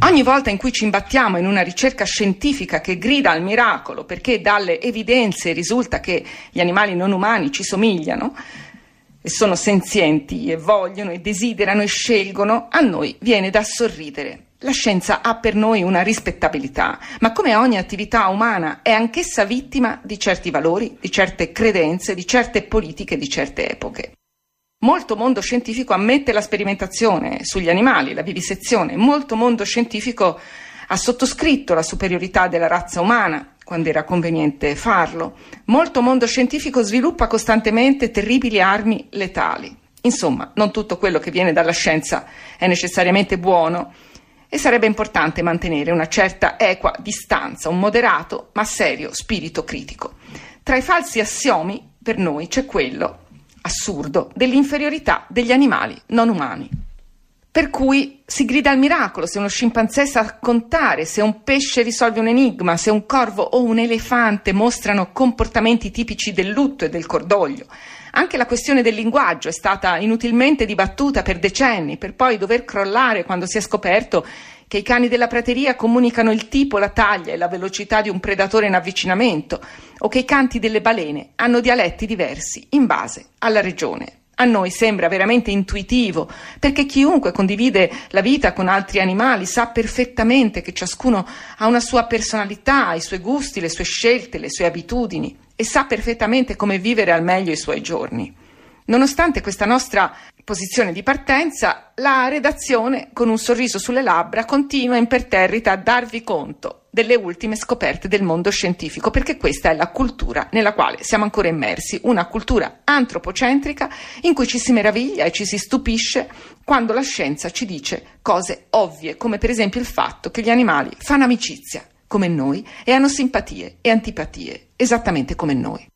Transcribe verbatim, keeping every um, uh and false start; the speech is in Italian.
Ogni volta in cui ci imbattiamo in una ricerca scientifica che grida al miracolo, perché dalle evidenze risulta che gli animali non umani ci somigliano e sono senzienti e vogliono e desiderano e scelgono, a noi viene da sorridere. La scienza ha per noi una rispettabilità, ma come ogni attività umana è anch'essa vittima di certi valori, di certe credenze, di certe politiche, di certe epoche. Molto mondo scientifico ammette la sperimentazione sugli animali, la vivisezione. Molto mondo scientifico ha sottoscritto la superiorità della razza umana quando era conveniente farlo. Molto mondo scientifico sviluppa costantemente terribili armi letali. Insomma, non tutto quello che viene dalla scienza è necessariamente buono e sarebbe importante mantenere una certa equa distanza, un moderato ma serio spirito critico. Tra i falsi assiomi, per noi, c'è quello assurdo dell'inferiorità degli animali non umani. Per cui si grida al miracolo se uno scimpanzé sa contare, se un pesce risolve un enigma, se un corvo o un elefante mostrano comportamenti tipici del lutto e del cordoglio. Anche la questione del linguaggio è stata inutilmente dibattuta per decenni, per poi dover crollare quando si è scoperto che i cani della prateria comunicano il tipo, la taglia e la velocità di un predatore in avvicinamento, o che i canti delle balene hanno dialetti diversi in base alla regione. A noi sembra veramente intuitivo, perché chiunque condivide la vita con altri animali sa perfettamente che ciascuno ha una sua personalità, i suoi gusti, le sue scelte, le sue abitudini, e sa perfettamente come vivere al meglio i suoi giorni. Nonostante questa nostra posizione di partenza, la redazione, con un sorriso sulle labbra, continua imperterrita a darvi conto delle ultime scoperte del mondo scientifico, perché questa è la cultura nella quale siamo ancora immersi, una cultura antropocentrica in cui ci si meraviglia e ci si stupisce quando la scienza ci dice cose ovvie, come per esempio il fatto che gli animali fanno amicizia come noi e hanno simpatie e antipatie esattamente come noi.